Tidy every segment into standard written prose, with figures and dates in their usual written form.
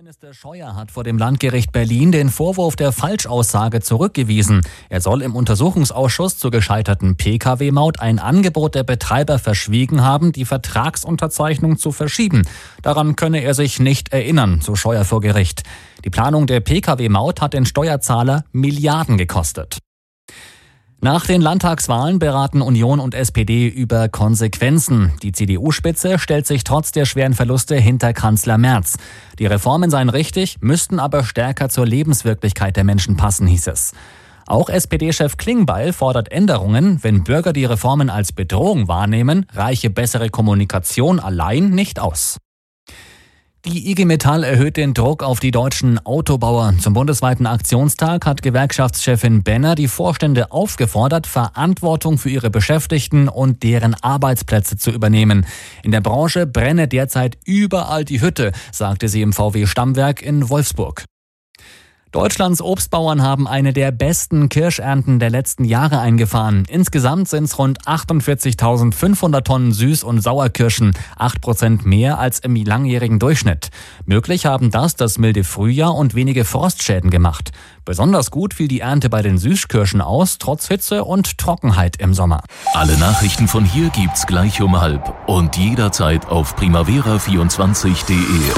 Verkehrsminister Scheuer hat vor dem Landgericht Berlin den Vorwurf der Falschaussage zurückgewiesen. Er soll im Untersuchungsausschuss zur gescheiterten Pkw-Maut ein Angebot der Betreiber verschwiegen haben, die Vertragsunterzeichnung zu verschieben. Daran könne er sich nicht erinnern, so Scheuer vor Gericht. Die Planung der Pkw-Maut hat den Steuerzahler Milliarden gekostet. Nach den Landtagswahlen beraten Union und SPD über Konsequenzen. Die CDU-Spitze stellt sich trotz der schweren Verluste hinter Kanzler Merz. Die Reformen seien richtig, müssten aber stärker zur Lebenswirklichkeit der Menschen passen, hieß es. Auch SPD-Chef Klingbeil fordert Änderungen. Wenn Bürger die Reformen als Bedrohung wahrnehmen, reiche bessere Kommunikation allein nicht aus. Die IG Metall erhöht den Druck auf die deutschen Autobauer. Zum bundesweiten Aktionstag hat Gewerkschaftschefin Benner die Vorstände aufgefordert, Verantwortung für ihre Beschäftigten und deren Arbeitsplätze zu übernehmen. In der Branche brenne derzeit überall die Hütte, sagte sie im VW-Stammwerk in Wolfsburg. Deutschlands Obstbauern haben eine der besten Kirschernten der letzten Jahre eingefahren. Insgesamt sind es rund 48.500 Tonnen Süß- und Sauerkirschen, 8% mehr als im langjährigen Durchschnitt. Möglich haben das milde Frühjahr und wenige Frostschäden gemacht. Besonders gut fiel die Ernte bei den Süßkirschen aus, trotz Hitze und Trockenheit im Sommer. Alle Nachrichten von hier gibt's gleich um 12:30 und jederzeit auf primavera24.de.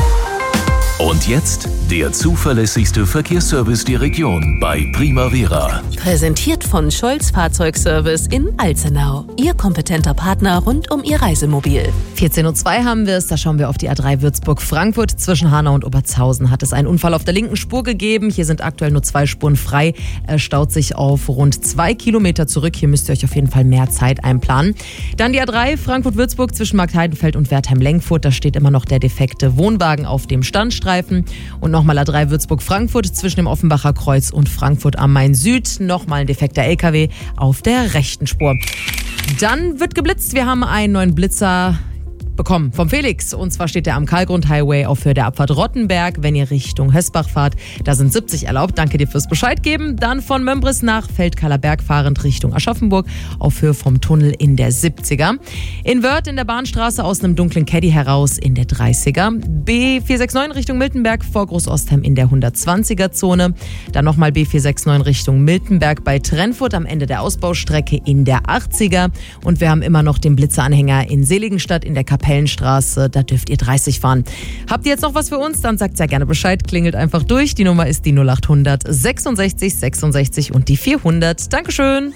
Und jetzt der zuverlässigste Verkehrsservice der Region bei Primavera. Präsentiert von Scholz Fahrzeugservice in Alzenau. Ihr kompetenter Partner rund um Ihr Reisemobil. 14:02 haben wir es. Da schauen wir auf die A3 Würzburg-Frankfurt. Zwischen Hanau und Obertshausen hat es einen Unfall auf der linken Spur gegeben. Hier sind aktuell nur 2 Spuren frei. Er staut sich auf rund 2 Kilometer zurück. Hier müsst ihr euch auf jeden Fall mehr Zeit einplanen. Dann die A3 Frankfurt-Würzburg zwischen Marktheidenfeld und Wertheim-Lenkfurt. Da steht immer noch der defekte Wohnwagen auf dem Standstreifen. Und nochmal A3 Würzburg-Frankfurt zwischen dem Offenbacher Kreuz und Frankfurt am Main Süd. Nochmal ein defekter LKW auf der rechten Spur. Dann wird geblitzt. Wir haben einen neuen Blitzer bekommen vom Felix. Und zwar steht er am Karlgrund-Highway auf Höhe der Abfahrt Rottenberg. Wenn ihr Richtung Hösbach fahrt, da sind 70 erlaubt. Danke dir fürs Bescheid geben. Dann von Mömbris nach Feldkalerberg fahrend Richtung Aschaffenburg auf Höhe vom Tunnel in der 70er. In Wörth in der Bahnstraße aus einem dunklen Caddy heraus in der 30er. B469 Richtung Miltenberg vor Großostheim in der 120er-Zone. Dann nochmal B469 Richtung Miltenberg bei Trennfurt am Ende der Ausbaustrecke in der 80er. Und wir haben immer noch den Blitzeranhänger in Seligenstadt in der Kapellenstraße, da dürft ihr 30 fahren. Habt ihr jetzt noch was für uns? Dann sagt sehr gerne Bescheid, klingelt einfach durch. Die Nummer ist die 0800 66 66 und die 400. Dankeschön.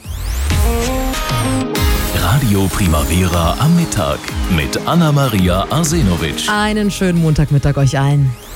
Radio Primavera am Mittag mit Anna-Maria Arsenovic. Einen schönen Montagmittag euch allen.